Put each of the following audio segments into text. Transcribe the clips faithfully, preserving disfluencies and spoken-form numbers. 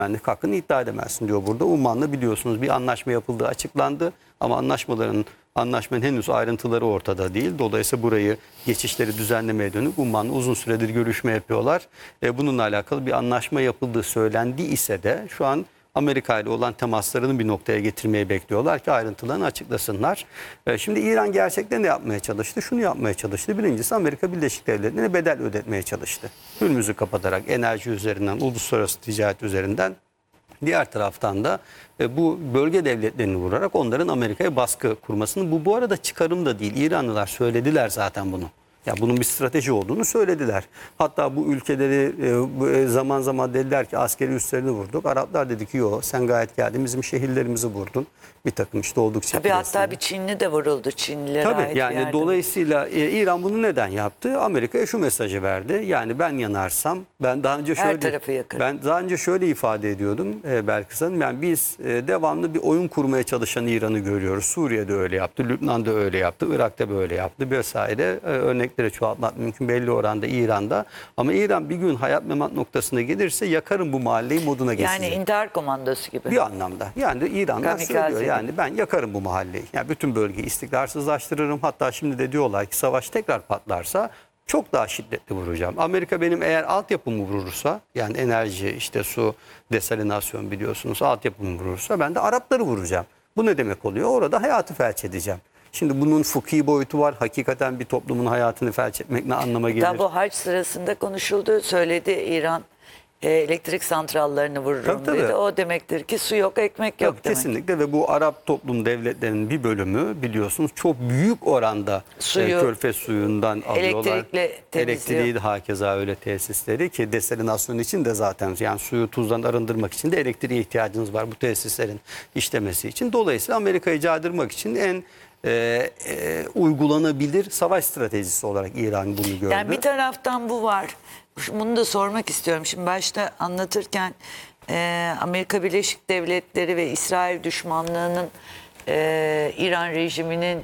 güvenlik hakkını iddia edemezsin diyor burada. Umman'la biliyorsunuz bir anlaşma yapıldığı açıklandı ama anlaşmaların anlaşmanın henüz ayrıntıları ortada değil. Dolayısıyla burayı geçişleri düzenlemeye dönük Umman'la uzun süredir görüşme yapıyorlar. E, bununla alakalı bir anlaşma yapıldığı söylendi ise de şu an Amerika ile olan temaslarını bir noktaya getirmeyi bekliyorlar ki ayrıntılarını açıklasınlar. E, şimdi İran gerçekten ne yapmaya çalıştı? Şunu yapmaya çalıştı. Birincisi Amerika Birleşik Devletleri'ne bedel ödetmeye çalıştı. Hürmüz'ü kapatarak enerji üzerinden, uluslararası ticaret üzerinden. Diğer taraftan da e, bu bölge devletlerini vurarak onların Amerika'ya baskı kurmasını. Bu bu arada çıkarım da değil. İranlılar söylediler zaten bunu. Ya bunun bir strateji olduğunu söylediler. Hatta bu ülkeleri e, zaman zaman dediler ki askeri üslerini vurduk. Araplar dedi ki yok sen gayet geldin bizim şehirlerimizi vurdun. Bir takım işte oldukça. Tabii hatta bir Çinli de vuruldu. Çinlilere Tabii ait yani yardım. dolayısıyla e, İran bunu neden yaptı? Amerika'ya şu mesajı verdi. Yani ben yanarsam ben daha önce Her şöyle tarafı yakın. ben daha önce şöyle ifade ediyordum e, Belkıs Hanım. Yani biz e, devamlı bir oyun kurmaya çalışan İran'ı görüyoruz. Suriye'de öyle yaptı, Lübnan'da öyle yaptı, Irak'ta böyle yaptı vesaire. E, örnekleri çoğaltmak mümkün belli oranda İran'da. Ama İran bir gün hayat memat noktasına gelirse yakarım bu mahalleyi moduna geçecek. Yani intihar komandosu gibi. Bir anlamda. Yani de İranlar Kamikaze söylüyor. gibi. Yani ben yakarım bu mahalleyi. Yani bütün bölgeyi istikrarsızlaştırırım. Hatta şimdi de diyorlar ki savaş tekrar patlarsa çok daha şiddetli vuracağım. Amerika benim eğer altyapımı vurursa yani enerji, işte su, desalinasyon biliyorsunuz altyapımı vurursa ben de Arapları vuracağım. Bu ne demek oluyor? Orada hayatı felç edeceğim. Şimdi bunun fıkhi boyutu var. Hakikaten bir toplumun hayatını felç etmek ne anlama gelir? Daha bu hac sırasında konuşuldu. Söyledi İran e, elektrik santrallerini vururum Tabii, tabii. dedi. O demektir ki su yok, ekmek yok Tabii, demek. kesinlikle ve bu Arap toplum devletlerinin bir bölümü biliyorsunuz çok büyük oranda Suyu, e, körfez suyundan alıyorlar. elektrikle temizliyor. Elektriği de hakeza öyle tesisleri ki desalinasyon için de zaten yani suyu tuzdan arındırmak için de elektriğe ihtiyacınız var bu tesislerin işlemesi için. Dolayısıyla Amerika'yı caydırmak için en e, e, uygulanabilir savaş stratejisi olarak İran bunu gördü. Yani bir taraftan bu var. Bunu da sormak istiyorum. Şimdi başta anlatırken e, Amerika Birleşik Devletleri ve İsrail düşmanlığının e, İran rejiminin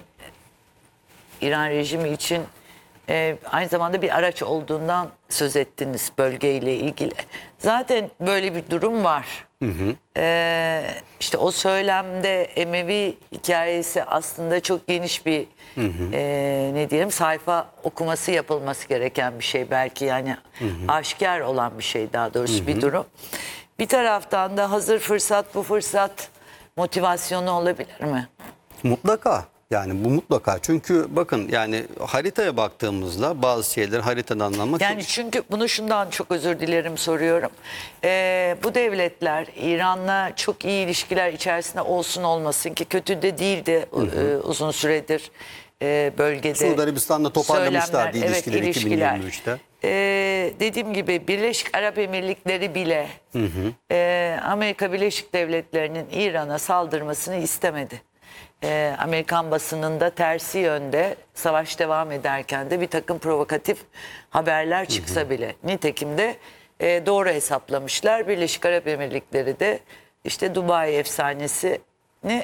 İran rejimi için e, aynı zamanda bir araç olduğundan söz ettiniz bölgeyle ilgili. Zaten böyle bir durum var. Hı hı. E, işte o söylemde Emevi hikayesi aslında çok geniş bir hı hı. E, ne diyelim sayfa okuması yapılması gereken bir şey belki yani hı hı. aşikar olan bir şey daha doğrusu hı hı. bir durum. Bir taraftan da hazır fırsat bu fırsat motivasyonu olabilir mi? Mutlaka. Yani bu mutlaka. Çünkü bakın yani haritaya baktığımızda bazı şeyleri haritadan anlamak... Yani çok... çünkü bunu şundan çok özür dilerim soruyorum. Ee, bu devletler İran'la çok iyi ilişkiler içerisinde olsun olmasın ki kötü de değildi hı hı. E, uzun süredir e, bölgede. Suudi Arabistan'la toparlamışlardı evet, ilişkileri ilişkiler. iki bin yirmi üçte. Ee, dediğim gibi Birleşik Arap Emirlikleri bile hı hı. E, Amerika Birleşik Devletleri'nin İran'a saldırmasını istemedi. Ee, Amerikan basınında tersi yönde savaş devam ederken de bir takım provokatif haberler çıksa hı hı. bile nitekim de e, doğru hesaplamışlar. Birleşik Arap Emirlikleri de işte Dubai efsanesini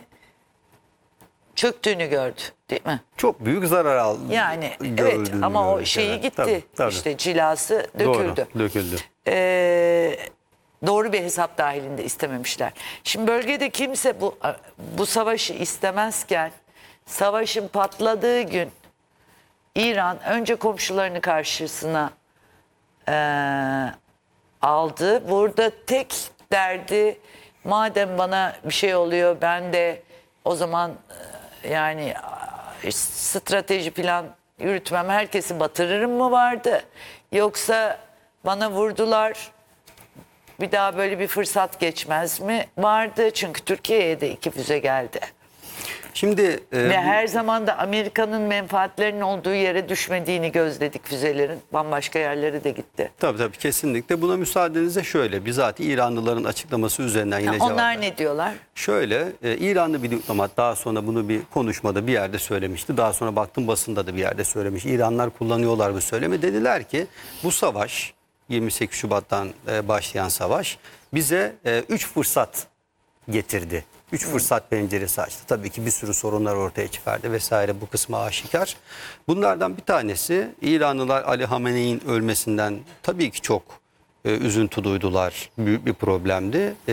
çöktüğünü gördü değil mi? Çok büyük zarar aldı. Yani evet ama o şeyi gitti tabii, tabii. işte cilası döküldü. Doğru, döküldü. Ee, Doğru bir hesap dahilinde istememişler. Şimdi bölgede kimse bu bu savaşı istemezken savaşın patladığı gün İran önce komşularını karşısına e, aldı. Burada tek derdi madem bana bir şey oluyor ben de o zaman e, yani strateji plan yürütmem herkesi batırırım mı vardı? Yoksa bana vurdular bir daha böyle bir fırsat geçmez mi? Vardı çünkü Türkiye'ye de iki füze geldi. Şimdi e, ve her zaman da Amerika'nın menfaatlerinin olduğu yere düşmediğini gözledik füzelerin. Bambaşka yerlere de gitti. Tabii tabii kesinlikle. Buna müsaadenizle şöyle bizatihi İranlıların açıklaması üzerinden yine ha, cevap onlar ver. ne diyorlar? Şöyle e, İranlı bir diplomat daha sonra bunu bir konuşmada bir yerde söylemişti. Daha sonra baktım basında da bir yerde söylemiş. İranlar kullanıyorlar bu söylemi. Dediler ki bu savaş yirmi sekiz Şubat'tan e, başlayan savaş bize e, üç fırsat getirdi. Üç fırsat penceresi açtı. Tabii ki bir sürü sorunlar ortaya çıkardı vesaire bu kısmı aşikar. Bunlardan bir tanesi İranlılar Ali Hamenei'nin ölmesinden tabii ki çok e, üzüntü duydular. Büyük bir problemdi.